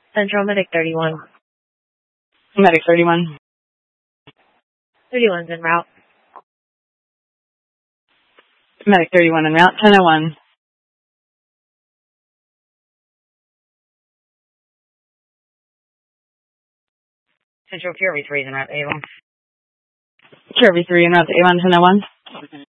Central Medic 31. Medic 31. 31's en route. Medic 31 en route. 1001. Central Curvy 3's en route to Avon. Curvy 3 en route to Avon. 1001.